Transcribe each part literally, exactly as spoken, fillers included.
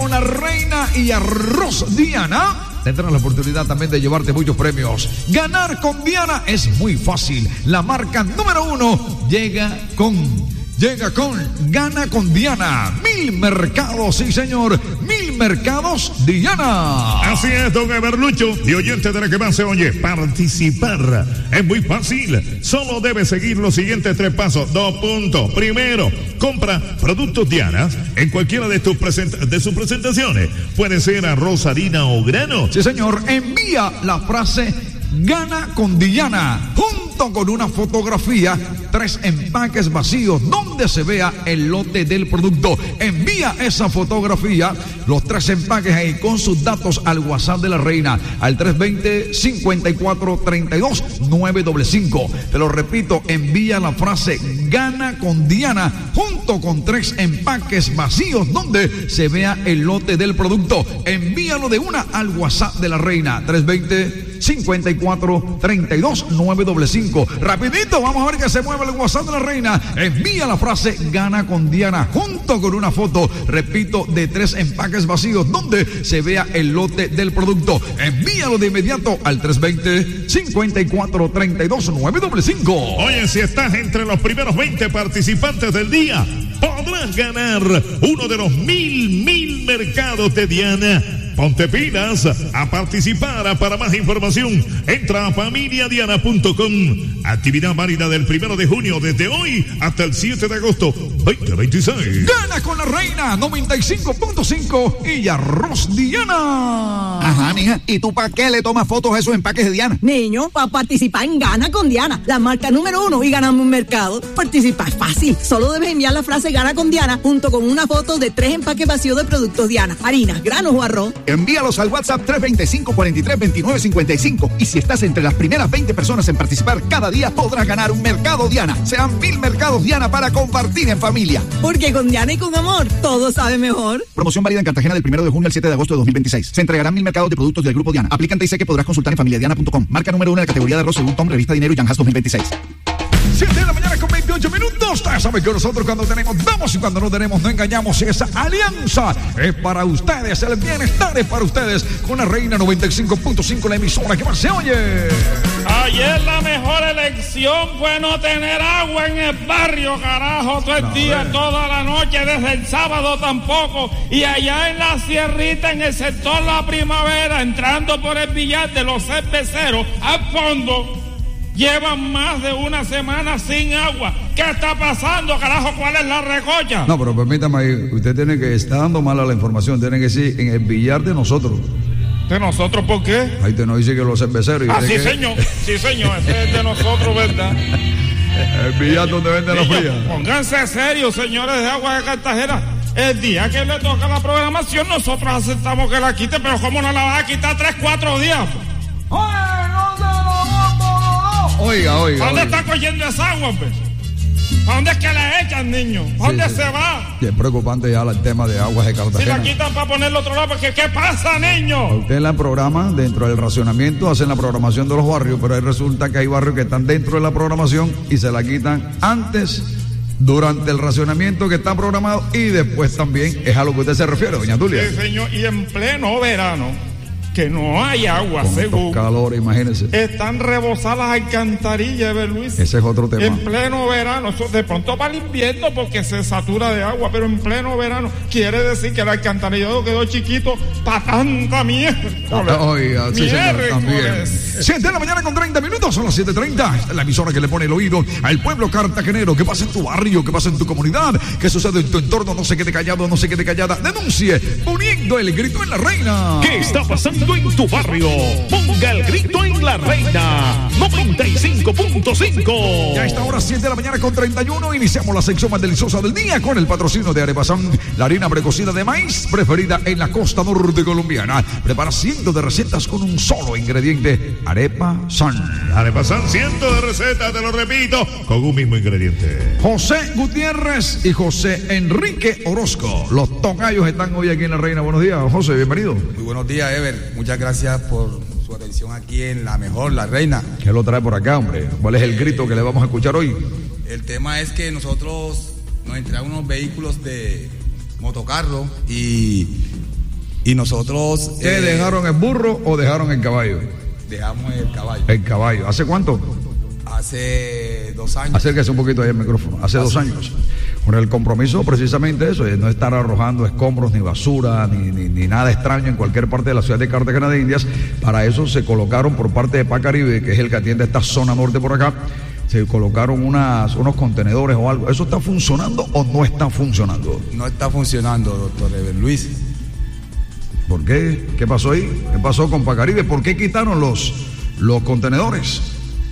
con la reina y arroz Diana, tendrás la oportunidad también de llevarte muchos premios. Ganar con Diana es muy fácil. La marca número uno llega con... Llega con Gana con Diana. Mil mercados, sí señor. Mil mercados Diana. Así es, don Everlucho. Y oyente de la que más se oye, participar es muy fácil. Solo debes seguir los siguientes tres pasos. Dos puntos. Primero, compra productos Diana en cualquiera de, tus present- de sus presentaciones. Puede ser arroz, harina o grano. Sí señor. Envía la frase Gana con Diana junto con una fotografía, tres empaques vacíos donde se vea el lote del producto. Envía esa fotografía, los tres empaques ahí con sus datos al WhatsApp de la reina, al tres dos cero, cinco cuatro tres dos, nueve cinco cinco. Te lo repito, envía la frase Gana con Diana junto con tres empaques vacíos donde se vea el lote del producto. Envíalo de una al WhatsApp de la reina, tres dos cero, cinco cuatro tres dos, nueve cinco cinco. Rapidito, vamos a ver que se mueve el WhatsApp de la reina. Envía la frase Gana con Diana junto con una foto, repito, de tres empaques vacíos donde se vea el lote del producto. Envíalo de inmediato al tres dos cero, cinco cuatro tres dos, nueve cinco cinco. Oye, si estás entre los primeros veinte participantes del día, podrás ganar uno de los mil, mil mercados de Diana. Ponte pilas a participar. Para más información, entra a familia diana punto com. Actividad válida del primero de junio desde hoy hasta el siete de agosto veinte veintiséis. Gana con la reina noventa y cinco punto cinco y arroz Diana. Ajá, mija. ¿Y tú para qué le tomas fotos a esos empaques de Diana? Niño, para participar en Gana con Diana, la marca número uno y ganamos un mercado. Participar es fácil. Solo debes enviar la frase Gana con Diana junto con una foto de tres empaques vacíos de productos Diana, harina, granos o arroz. Envíalos al WhatsApp tres dos cinco, cuatro tres, dos nueve cinco cinco y si estás entre las primeras veinte personas en participar cada día podrás ganar un mercado Diana. Sean mil mercados Diana para compartir en familia. Porque con Diana y con amor todo sabe mejor. Promoción válida en Cartagena del primero de junio al siete de agosto de dos mil veintiséis. Se entregarán mil mercados de productos del grupo Diana. Aplican T I C que podrás consultar en familia diana punto com. Marca número uno de la categoría de arroz según Tom, revista Dinero y Yanjas dos mil veintiséis. siete de la mañana con veintiocho minutos. Ya saben que nosotros cuando tenemos damos y cuando no tenemos no engañamos. Y esa alianza es para ustedes. El bienestar es para ustedes. Con la reina noventa y cinco punto cinco, la emisora que más se oye. Ayer la mejor elección fue no tener agua en el barrio, carajo. Todo el día, toda la noche, desde el sábado tampoco. Y allá en la sierrita, en el sector La Primavera, entrando por el billar de los cerveceros, al fondo, llevan más de una semana sin agua. ¿Qué está pasando, carajo? ¿Cuál es la recocha? No, pero permítame ahí, usted tiene que estar dando mala la información, tiene que decir en el billar de nosotros. ¿De nosotros por qué? Ahí te nos dice que los cerveceros. Ah, sí, que... señor, sí, señor, ese es de nosotros, ¿verdad? El billar donde venden la fría. Pónganse serios, señores de Agua de Cartagena. El día que le toca la programación, nosotros aceptamos que la quite, pero ¿cómo no la vas a quitar tres, cuatro días? Oiga, oiga. ¿Dónde oiga. está cogiendo esa agua, pues? ¿A dónde es que le echan, niño? ¿A dónde sí, se sí. va? Es preocupante ya el tema de aguas de Si Cartagena. la quitan para ponerlo otro lado, porque ¿qué pasa, A niño? usted la programa dentro del racionamiento, hacen la programación de los barrios, pero ahí resulta que hay barrios que están dentro de la programación y se la quitan antes, durante el racionamiento que está programado y después también. Es a lo que usted se refiere, doña Tulia. Sí, señor, y en pleno verano, que no hay agua, Con según. estos calores, imagínense. Están rebosadas las alcantarillas, ¿ves, Luis? Ese es otro tema. En pleno verano, eso de pronto para el invierno porque se satura de agua, pero en pleno verano quiere decir que el alcantarillado quedó chiquito para tanta mierda. Oiga, sí, señor, también. siete de la mañana con treinta minutos, son las siete treinta. Esta es la emisora que le pone el oído al pueblo cartagenero. ¿Qué pasa en tu barrio? ¿Qué pasa en tu comunidad? ¿Qué sucede en tu entorno? No se quede callado, no se quede callada. Denuncie, poniendo el grito en la reina. ¿Qué está pasando en tu barrio? Ponga el grito en la reina noventa y cinco punto cinco. Ya a esta hora, siete de la mañana con treinta y uno, iniciamos la sección más deliciosa del día con el patrocinio de Arepasán, la harina precocida de maíz preferida en la costa norte colombiana. Prepara cientos de recetas con un solo ingrediente: Arepa San. Arepasán, cientos de recetas, te lo repito, con un mismo ingrediente. José Gutiérrez y José Enrique Orozco, los tocayos, están hoy aquí en la reina. Buenos días, José, bienvenido. Muy buenos días, Ever. Muchas gracias por su atención aquí en La Mejor, La Reina. ¿Qué lo trae por acá, hombre? ¿Cuál es el grito que le vamos a escuchar hoy? El tema es que nosotros nos entregan unos vehículos de motocarro y Y nosotros... ¿Qué, eh, dejaron el burro o dejaron el caballo? Dejamos el caballo. El caballo. ¿Hace cuánto? Hace dos años. Acérquese un poquito ahí al micrófono. Hace dos años. Con el compromiso precisamente eso, de no estar arrojando escombros, ni basura, ni, ni, ni nada extraño en cualquier parte de la ciudad de Cartagena de Indias. Para eso se colocaron por parte de Pacaribe, que es el que atiende esta zona norte por acá, se colocaron unas, unos contenedores o algo. ¿Eso está funcionando o no está funcionando? No está funcionando, doctor Luis. ¿Por qué? ¿Qué pasó ahí? ¿Qué pasó con Pacaribe? ¿Por qué quitaron los, los contenedores?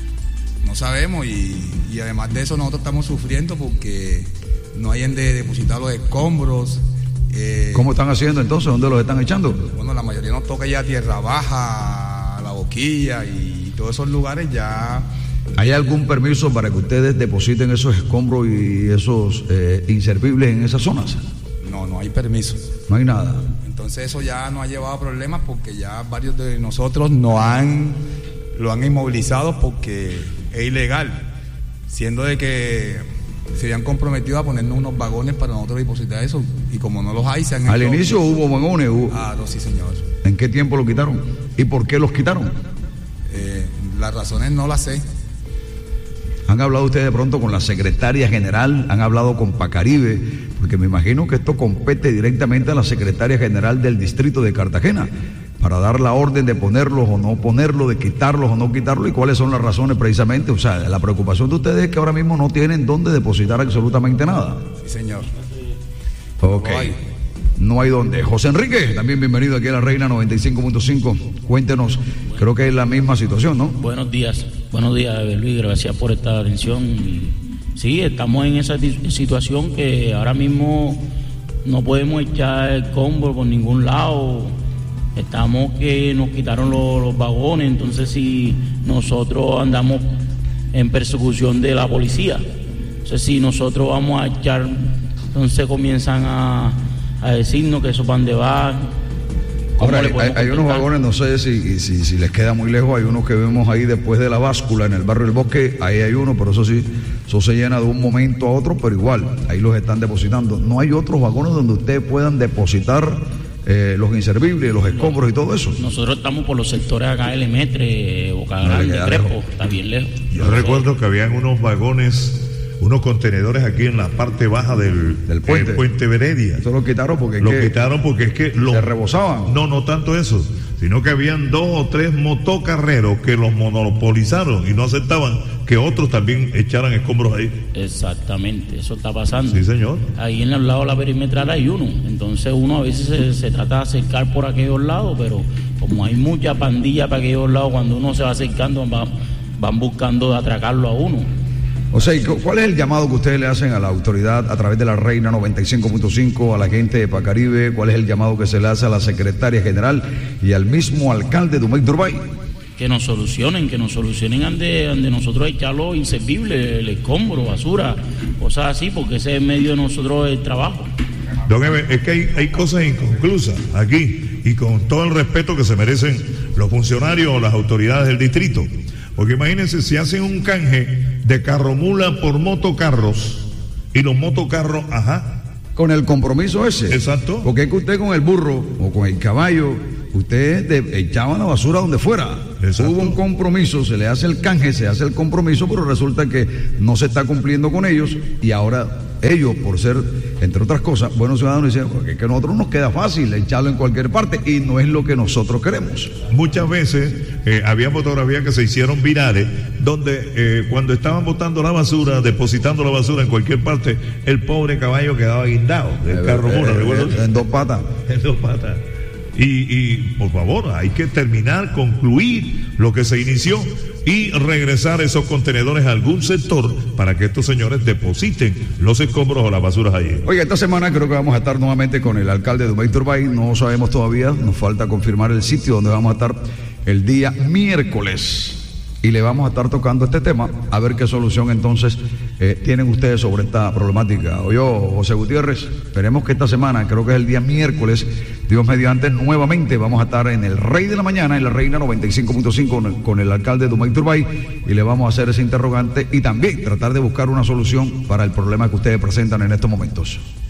No sabemos, y, y además de eso nosotros estamos sufriendo porque no hay en de depositar los escombros. Eh, ¿Cómo están haciendo entonces? ¿Dónde los están echando? Bueno, la mayoría nos toca ya Tierra Baja, La Boquilla y todos esos lugares ya. ¿Hay algún permiso para que ustedes depositen esos escombros y esos eh, inservibles en esas zonas? No, no hay permiso. No hay nada. Entonces eso ya nos ha llevado a problemas porque ya varios de nosotros no han, lo han inmovilizado porque es ilegal, siendo de que se habían comprometido a ponernos unos vagones para nosotros depositar eso, y como no los hay, se han Al hecho... inicio hubo vagones. Hubo... Ah, no, sí, señor. ¿En qué tiempo lo quitaron? ¿Y por qué los quitaron? Eh, las razones no las sé. ¿Han hablado ustedes de pronto con la secretaria general? ¿Han hablado con Pacaribe? Porque me imagino que esto compete directamente a la secretaria general del distrito de Cartagena para dar la orden de ponerlos o no ponerlos, de quitarlos o no quitarlos, y cuáles son las razones precisamente. O sea, la preocupación de ustedes es que ahora mismo no tienen dónde depositar absolutamente nada. Sí, señor. Ok. No hay. No hay dónde. José Enrique, también bienvenido aquí a La Reina noventa y cinco punto cinco. Cuéntenos, creo que es la misma situación, ¿no? Buenos días, buenos días, Luis, gracias por esta atención. Sí, estamos en esa situación que ahora mismo no podemos echar el combo por ningún lado. Estamos que nos quitaron los, los vagones, entonces si nosotros andamos en persecución de la policía, entonces si nosotros vamos a echar, entonces comienzan a, a decirnos que eso van de va. Ahora, hay, hay unos vagones, no sé si, si, si les queda muy lejos, hay unos que vemos ahí después de la báscula en el barrio del Bosque, ahí hay uno, pero eso sí, eso se llena de un momento a otro, pero igual, ahí los están depositando. No hay otros vagones donde ustedes puedan depositar eh, los inservibles, los escombros y todo eso. Nosotros estamos por los sectores acá, L Metre, Boca Grande, Crespo, está bien lejos. Yo no recuerdo que habían unos vagones, unos contenedores aquí en la parte baja del, del puente. puente Veredia. Eso lo quitaron porque lo es que quitaron porque es que lo, se rebosaban. No, no tanto eso, sino que habían dos o tres motocarreros que los monopolizaron y no aceptaban que otros también echaran escombros ahí. Exactamente, eso está pasando. Sí, señor. Ahí en el lado de la perimetral hay uno, entonces uno a veces se, se trata de acercar por aquellos lados, pero como hay mucha pandilla para aquellos lados, cuando uno se va acercando van, van buscando atracarlo a uno. O sea, ¿cuál es el llamado que ustedes le hacen a la autoridad a través de La Reina noventa y cinco punto cinco, a la gente de Pacaribe? ¿Cuál es el llamado que se le hace a la secretaria general y al mismo alcalde Dumey Turbay? Que nos solucionen, que nos solucionen ante, ante nosotros echar lo inservible, el escombro, basura, cosas así, porque ese es el medio de nosotros el trabajo. Don Eber, es que hay, hay cosas inconclusas aquí, y con todo el respeto que se merecen los funcionarios o las autoridades del distrito. Porque imagínense, si hacen un canje de carromula por motocarros, y los motocarros, ajá. Con el compromiso ese. Exacto. Porque es que usted con el burro o con el caballo, usted de, echaban la basura donde fuera. Exacto. Hubo un compromiso, se le hace el canje, se hace el compromiso, pero resulta que no se está cumpliendo con ellos, y ahora ellos, por ser, entre otras cosas, buenos ciudadanos, dicen que, que a nosotros nos queda fácil echarlo en cualquier parte, y no es lo que nosotros queremos. Muchas veces eh, había fotografías que se hicieron virales donde eh, cuando estaban botando la basura, depositando la basura en cualquier parte, el pobre caballo quedaba guindado del carro mula, eh, eh, en dos patas. En dos patas. Y, y por favor, hay que terminar, concluir lo que se inició y regresar esos contenedores a algún sector para que estos señores depositen los escombros o las basuras allí. Oiga, esta semana creo que vamos a estar nuevamente con el alcalde de Dumey Turbay. No sabemos todavía, nos falta confirmar el sitio donde vamos a estar el día miércoles. Y le vamos a estar tocando este tema, a ver qué solución entonces eh, tienen ustedes sobre esta problemática. Oye, José Gutiérrez, esperemos que esta semana, creo que es el día miércoles, Dios mediante, nuevamente vamos a estar en el Rey de la Mañana, en La Reina noventa y cinco punto cinco, con, con el alcalde de Dumey Turbay, y le vamos a hacer ese interrogante y también tratar de buscar una solución para el problema que ustedes presentan en estos momentos. Eh,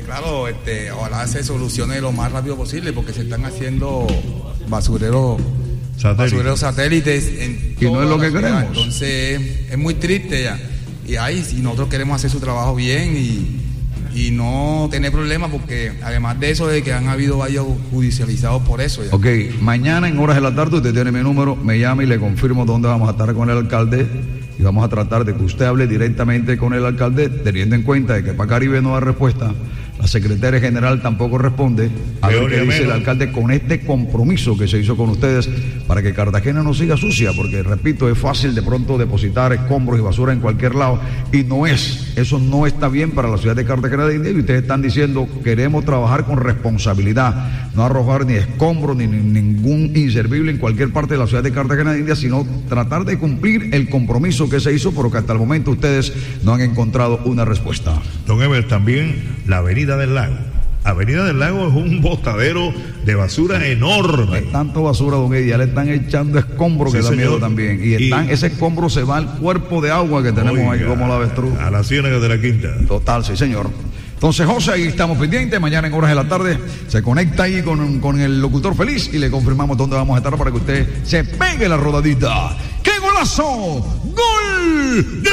claro, este, ojalá se solucione lo más rápido posible porque se están haciendo basureros satélites, basureros satélites en y no es lo que ciudad. queremos. Entonces es muy triste ya. Y ahí si nosotros queremos hacer su trabajo bien y, y no tener problemas porque además de eso de que han habido varios judicializados por eso ya. Ok, mañana en horas de la tarde usted tiene mi número, me llama y le confirmo dónde vamos a estar con el alcalde y vamos a tratar de que usted hable directamente con el alcalde, teniendo en cuenta de que para Caribe no da respuesta, la secretaria general tampoco responde. A ver qué dice el alcalde con este compromiso que se hizo con ustedes para que Cartagena no siga sucia, porque repito, es fácil de pronto depositar escombros y basura en cualquier lado y no es, eso no está bien para la ciudad de Cartagena de Indias y ustedes están diciendo queremos trabajar con responsabilidad, no arrojar ni escombros ni, ni ningún inservible en cualquier parte de la ciudad de Cartagena de Indias, sino tratar de cumplir el compromiso que se hizo, pero que hasta el momento ustedes no han encontrado una respuesta. Don Ever, también la Avenida del Lago. Avenida del Lago es un botadero de basura enorme. Hay tanto basura, don Eddie, ya le están echando escombros sí, que da señor. Miedo también. Y, están, y ese escombro se va al cuerpo de agua que tenemos oiga, ahí como la avestruz. A la ciénaga de la Quinta. Total, sí, señor. Entonces, José, ahí estamos pendientes. Mañana en horas de la tarde se conecta ahí con, con el locutor feliz y le confirmamos dónde vamos a estar para que usted se pegue la rodadita. ¡Qué golazo! ¡Gol! ¡Gol!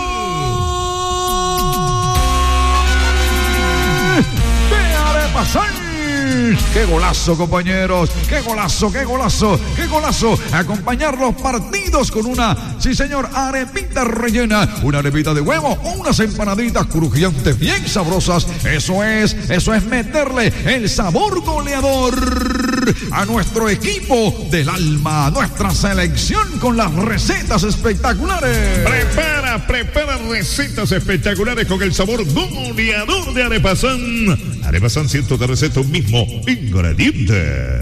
¡Pasar! ¡Qué golazo, compañeros! ¡Qué golazo, qué golazo, qué golazo! Acompañar los partidos con una, sí señor, arepita rellena, una arepita de huevo o unas empanaditas crujientes bien sabrosas. Eso es, eso es meterle el sabor goleador a nuestro equipo del alma, a nuestra selección con las recetas espectaculares. Prepara, prepara recetas espectaculares con el sabor goleador de Arepasán. Arepasán, cientos de recetas, un mismo ingrediente.